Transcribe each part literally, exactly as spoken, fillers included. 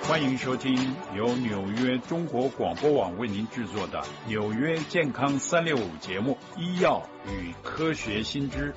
欢迎收听由纽约中国广播网为您制作的《纽约健康三六五》节目《医药与科学新知》。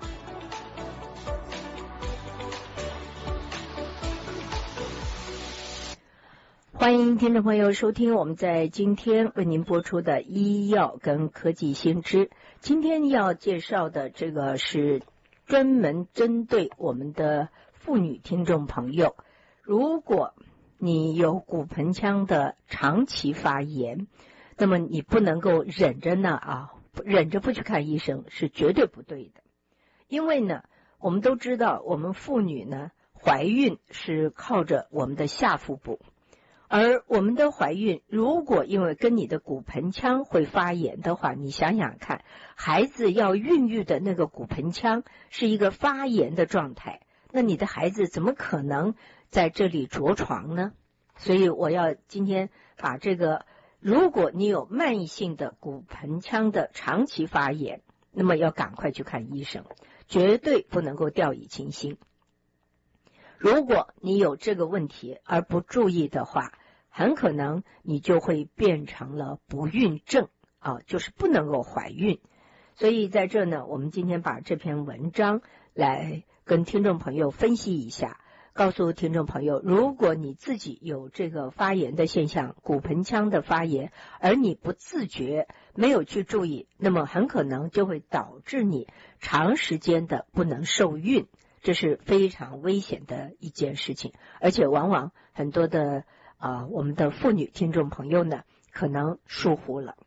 欢迎听众朋友收听我们在今天为您播出的医药跟科技新知。今天要介绍的这个是专门针对我们的妇女听众朋友，如果你有骨盆腔的长期发炎，那么你不能够忍着呢啊，忍着不去看医生是绝对不对的。因为呢，我们都知道我们妇女呢怀孕是靠着我们的下腹部，而我们的怀孕如果因为跟你的骨盆腔会发炎的话，你想想看，孩子要孕育的那个骨盆腔是一个发炎的状态，那你的孩子怎么可能在这里着床呢？所以我要今天把这个，如果你有慢性的骨盆腔的长期发炎，那么要赶快去看医生，绝对不能够掉以轻心。如果你有这个问题而不注意的话，很可能你就会变成了不孕症啊，就是不能够怀孕。所以在这呢，我们今天把这篇文章来跟听众朋友分析一下，告诉听众朋友，如果你自己有这个发炎的现象，骨盆腔的发炎，而你不自觉，没有去注意，那么很可能就会导致你长时间的不能受孕，这是非常危险的一件事情。而且往往很多的啊、呃，我们的妇女听众朋友呢，可能疏忽了。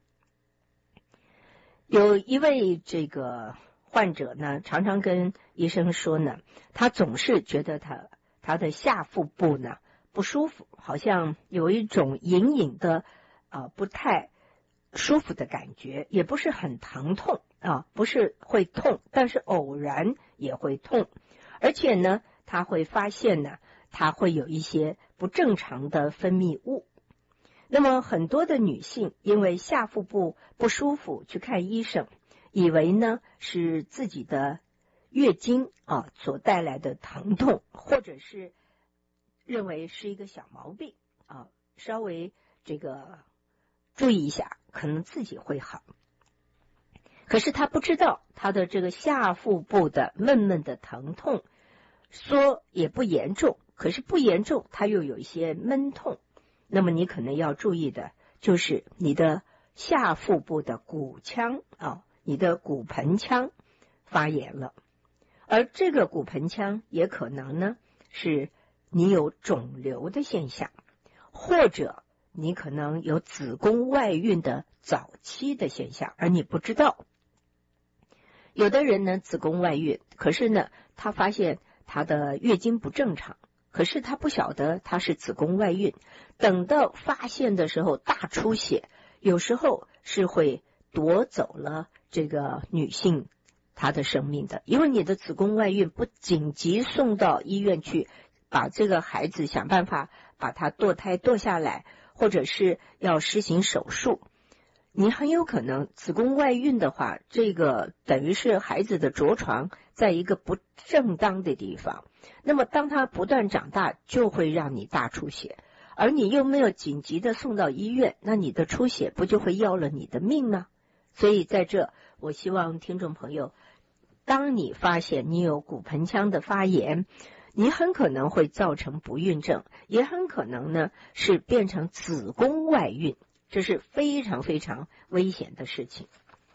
有一位这个患者呢，常常跟医生说呢，他总是觉得他他的下腹部呢不舒服，好像有一种隐隐的啊、呃、不太舒服的感觉，也不是很疼痛啊，不是会痛，但是偶然也会痛，而且呢，他会发现呢，他会有一些不正常的分泌物。那么很多的女性因为下腹部不舒服去看医生，以为呢是自己的月经啊所带来的疼痛，或者是认为是一个小毛病啊，稍微这个注意一下，可能自己会好。可是他不知道他的这个下腹部的闷闷的疼痛，说也不严重，可是不严重，他又有一些闷痛。那么你可能要注意的就是你的下腹部的骨腔啊，你的骨盆腔发炎了，而这个骨盆腔也可能呢是你有肿瘤的现象，或者你可能有子宫外孕的早期的现象，而你不知道。有的人呢子宫外孕，可是呢他发现他的月经不正常，可是他不晓得他是子宫外孕，等到发现的时候大出血，有时候是会夺走了这个女性她的生命的。因为你的子宫外孕不紧急送到医院去，把这个孩子想办法把它堕胎堕下来，或者是要实行手术，你很有可能子宫外孕的话，这个等于是孩子的着床在一个不正当的地方，那么当他不断长大就会让你大出血，而你又没有紧急的送到医院，那你的出血不就会要了你的命吗？所以在这我希望听众朋友，当你发现你有骨盆腔的发炎，你很可能会造成不孕症，也很可能呢是变成子宫外孕，这是非常非常危险的事情。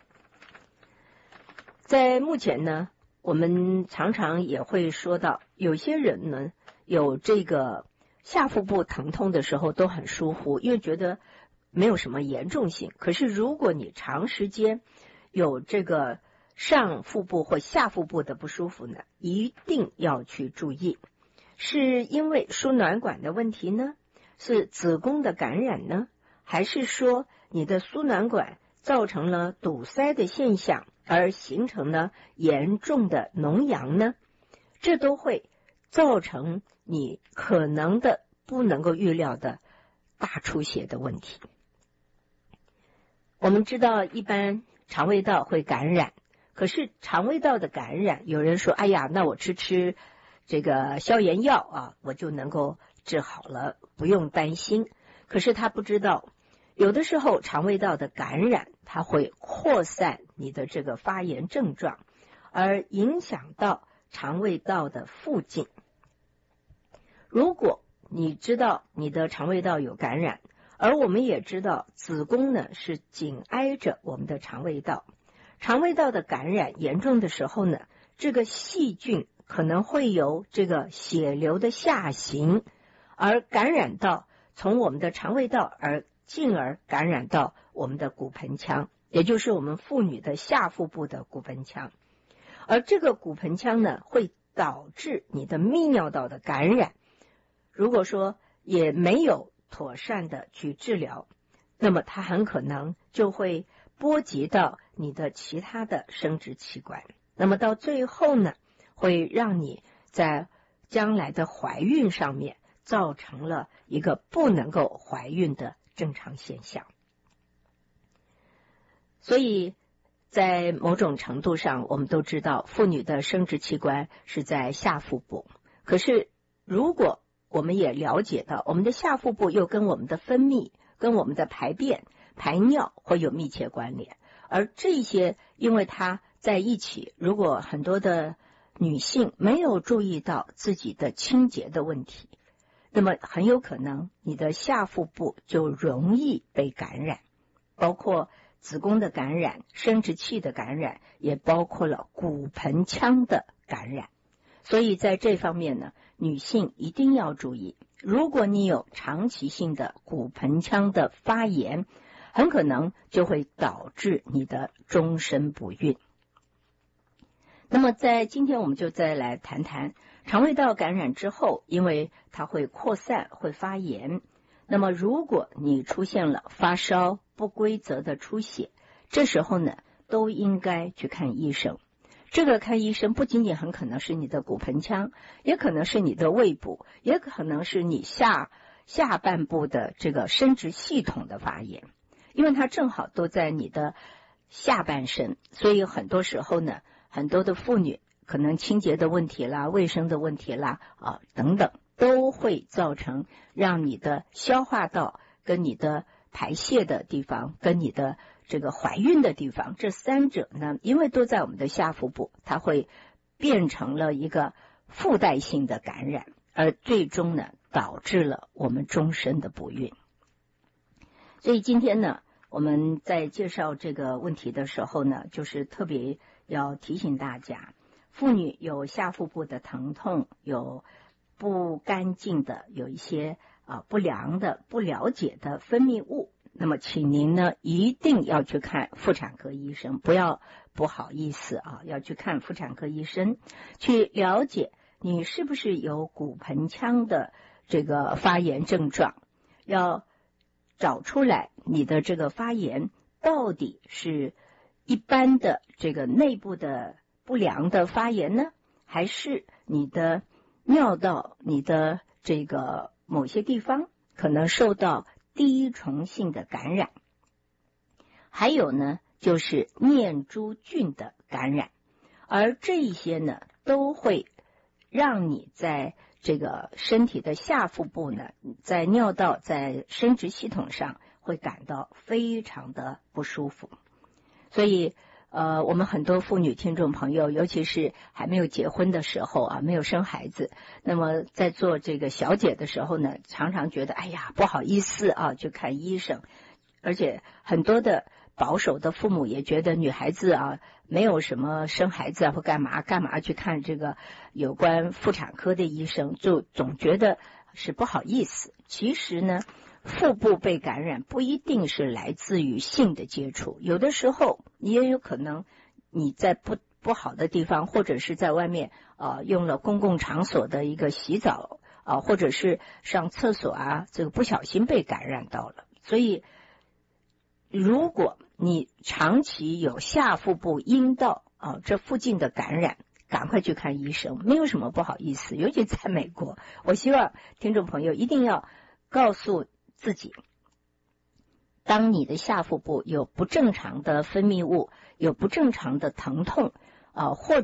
在目前呢，我们常常也会说到，有些人呢有这个下腹部疼痛的时候都很疏忽，因为觉得没有什么严重性。可是如果你长时间有这个上腹部或下腹部的不舒服呢，一定要去注意，是因为输卵管的问题呢，是子宫的感染呢，还是说你的输卵管造成了堵塞的现象而形成了严重的脓疡呢？这都会造成你可能的不能够预料的大出血的问题。我们知道一般肠胃道会感染，可是肠胃道的感染，有人说哎呀，那我吃吃这个消炎药啊，我就能够治好了，不用担心。可是他不知道，有的时候肠胃道的感染，它会扩散你的这个发炎症状，而影响到肠胃道的附近。如果你知道你的肠胃道有感染，而我们也知道子宫呢是紧挨着我们的肠胃道，肠胃道的感染严重的时候呢，这个细菌可能会由这个血流的下行，而感染到从我们的肠胃道，而进而感染到我们的骨盆腔，也就是我们妇女的下腹部的骨盆腔。而这个骨盆腔呢，会导致你的泌尿道的感染。如果说也没有妥善的去治疗，那么它很可能就会波及到你的其他的生殖器官，那么到最后呢，会让你在将来的怀孕上面造成了一个不能够怀孕的正常现象。所以在某种程度上，我们都知道妇女的生殖器官是在下腹部，可是如果我们也了解到我们的下腹部又跟我们的分泌、跟我们的排便、排尿会有密切关联，而这些因为它在一起，如果很多的女性没有注意到自己的清洁的问题，那么很有可能你的下腹部就容易被感染，包括子宫的感染、生殖器的感染，也包括了骨盆腔的感染。所以在这方面呢，女性一定要注意，如果你有长期性的骨盆腔的发炎，很可能就会导致你的终身不孕。那么在今天我们就再来谈谈肠胃道感染之后，因为它会扩散、会发炎，那么如果你出现了发烧、不规则的出血，这时候呢都应该去看医生。这个看医生不仅仅很可能是你的骨盆腔，也可能是你的胃部，也可能是你下下半部的这个生殖系统的发炎，因为它正好都在你的下半身，所以很多时候呢，很多的妇女可能清洁的问题啦、卫生的问题啦啊等等，都会造成让你的消化道跟你的排泄的地方跟你的这个怀孕的地方，这三者呢，因为都在我们的下腹部，它会变成了一个附带性的感染，而最终呢导致了我们终身的不孕。所以今天呢，我们在介绍这个问题的时候呢，就是特别要提醒大家，妇女有下腹部的疼痛，有不干净的，有一些啊不良的、不了解的分泌物，那么请您呢一定要去看妇产科医生，不要不好意思啊，要去看妇产科医生，去了解你是不是有骨盆腔的这个发炎症状，要找出来你的这个发炎到底是一般的这个内部的不良的发炎呢，还是你的尿道、你的这个某些地方可能受到滴虫性的感染，还有呢就是念珠菌的感染，而这一些呢都会让你在这个身体的下腹部呢，在尿道、在生殖系统上会感到非常的不舒服。所以呃，我们很多妇女听众朋友，尤其是还没有结婚的时候啊，没有生孩子，那么在做这个小姐的时候呢，常常觉得哎呀不好意思啊，去看医生，而且很多的保守的父母也觉得女孩子啊没有什么生孩子啊或干嘛干嘛去看这个有关妇产科的医生，就总觉得是不好意思。其实呢，腹部被感染不一定是来自于性的接触，有的时候也有可能你在不不好的地方，或者是在外面呃用了公共场所的一个洗澡啊、呃，或者是上厕所啊，这个不小心被感染到了。所以如果你长期有下腹部阴道啊、呃、这附近的感染，赶快去看医生，没有什么不好意思。尤其在美国，我希望听众朋友一定要告诉自己，当你的下腹部有不正常的分泌物，有不正常的疼痛啊、呃，或者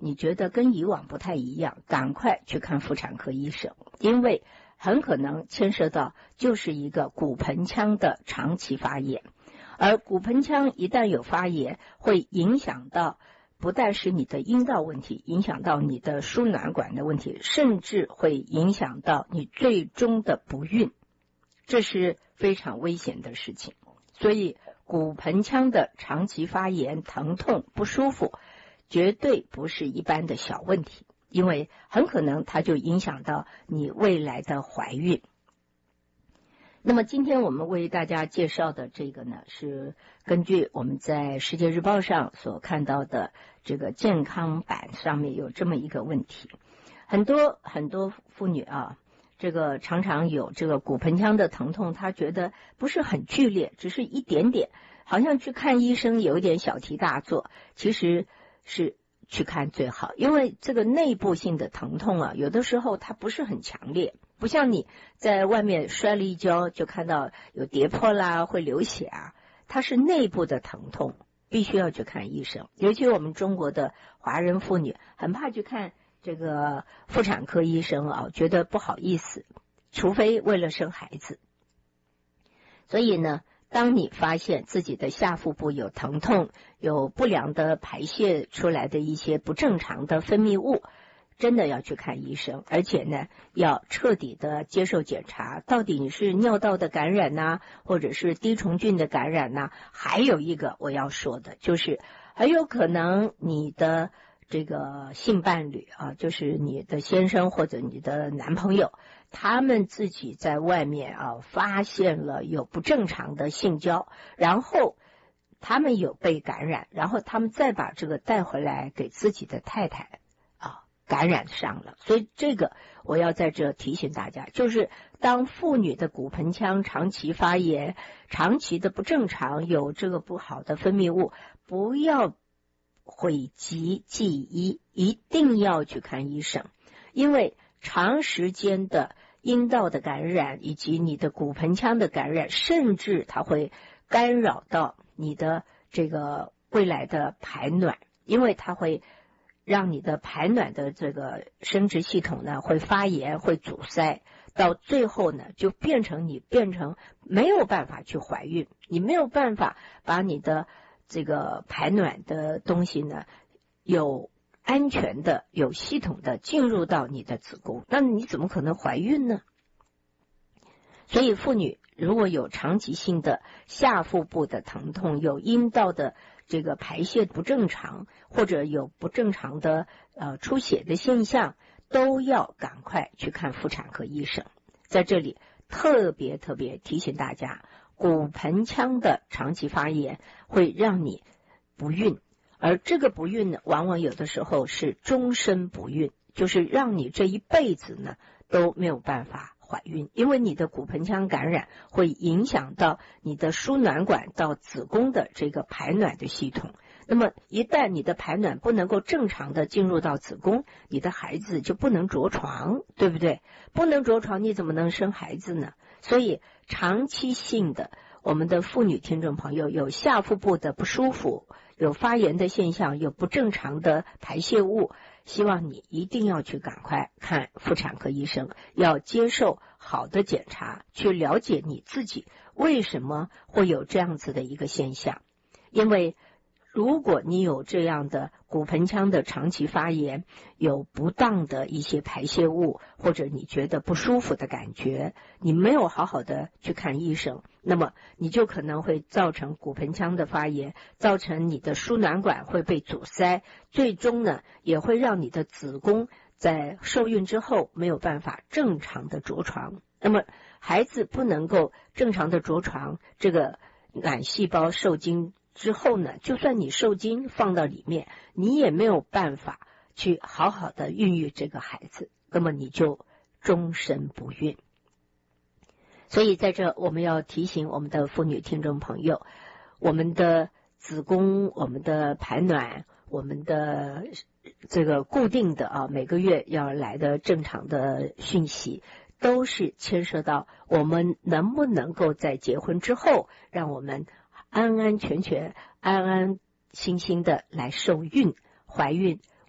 你觉得跟以往不太一样，赶快去看妇产科医生，因为很可能牵涉到就是一个骨盆腔的长期发炎，而骨盆腔一旦有发炎，会影响到不但是你的阴道问题，影响到你的输卵管的问题，甚至会影响到你最终的不孕，这是非常危险的事情。所以骨盆腔的长期发炎、疼痛、不舒服，绝对不是一般的小问题，因为很可能它就影响到你未来的怀孕。那么今天我们为大家介绍的这个呢，是根据我们在世界日报上所看到的这个健康版上面有这么一个问题。很多很多妇女啊，这个常常有这个骨盆腔的疼痛，她觉得不是很剧烈，只是一点点，好像去看医生有一点小题大做，其实是去看最好，因为这个内部性的疼痛啊，有的时候它不是很强烈，不像你在外面摔了一跤就看到有跌破啦，会流血啊，它是内部的疼痛，必须要去看医生。尤其我们中国的华人妇女很怕去看这个妇产科医生啊，觉得不好意思，除非为了生孩子。所以呢，当你发现自己的下腹部有疼痛，有不良的排泄出来的一些不正常的分泌物，真的要去看医生，而且呢，要彻底的接受检查，到底你是尿道的感染呐、啊，或者是滴虫菌的感染呐、啊。还有一个我要说的，就是很有可能你的这个性伴侣啊，就是你的先生或者你的男朋友，他们自己在外面啊发现了有不正常的性交，然后他们有被感染，然后他们再把这个带回来给自己的太太啊感染上了。所以这个我要在这提醒大家，就是当妇女的骨盆腔长期发炎，长期的不正常，有这个不好的分泌物，不要讳疾忌医，一定要去看医生，因为长时间的阴道的感染以及你的骨盆腔的感染，甚至它会干扰到你的这个未来的排卵，因为它会让你的排卵的这个生殖系统呢会发炎，会阻塞，到最后呢就变成你变成没有办法去怀孕，你没有办法把你的这个排卵的东西呢有安全的有系统的进入到你的子宫，那你怎么可能怀孕呢？所以妇女如果有长期性的下腹部的疼痛，有阴道的这个排泄不正常，或者有不正常的呃出血的现象，都要赶快去看妇产科医生。在这里特别特别提醒大家，骨盆腔的长期发炎会让你不孕，而这个不孕呢，往往有的时候是终身不孕，就是让你这一辈子呢都没有办法怀孕，因为你的骨盆腔感染会影响到你的输卵管到子宫的这个排卵的系统。那么一旦你的排卵不能够正常的进入到子宫，你的孩子就不能着床，对不对？不能着床，你怎么能生孩子呢？所以长期性的，我们的妇女听众朋友有下腹部的不舒服，有发炎的现象，有不正常的排泄物，希望你一定要去赶快看妇产科医生，要接受好的检查，去了解你自己为什么会有这样子的一个现象。因为如果你有这样的骨盆腔的长期发炎，有不当的一些排泄物，或者你觉得不舒服的感觉，你没有好好的去看医生，那么你就可能会造成骨盆腔的发炎，造成你的输卵管会被阻塞，最终呢也会让你的子宫在受孕之后没有办法正常的着床。那么孩子不能够正常的着床，这个卵细胞受精之后呢，就算你受精放到里面，你也没有办法去好好的孕育这个孩子，那么你就终身不孕。所以在这我们要提醒我们的妇女听众朋友，我们的子宫，我们的排卵，我们的这个固定的啊每个月要来的正常的讯息，都是牵涉到我们能不能够在结婚之后让我们安安全全安安心心的来受孕怀孕，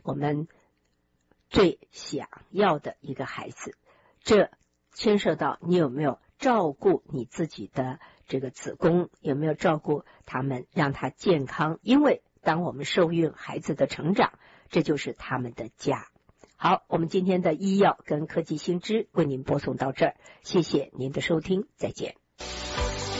我们最想要的一个孩子。这牵涉到你有没有照顾你自己的这个子宫，有没有照顾他们，让他健康。因为当我们受孕，孩子的成长，这就是他们的家。好，我们今天的医药跟科技新知为您播送到这儿，谢谢您的收听，再见。